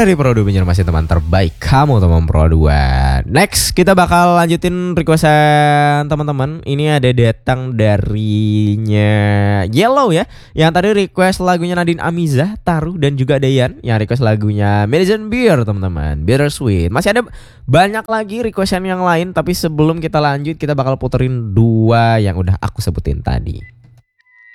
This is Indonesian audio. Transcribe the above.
dari Pro 2 masih teman terbaik kamu teman Pro 2. Next kita bakal lanjutin requestan teman-teman. Ini ada datang darinya Yellow ya, yang tadi request lagunya Nadine Amizah, Taruh, dan juga Dayan yang request lagunya Medicine Beer teman-teman, Bittersweet. Masih ada banyak lagi requestan yang lain, tapi sebelum kita lanjut kita bakal puterin dua yang udah aku sebutin tadi.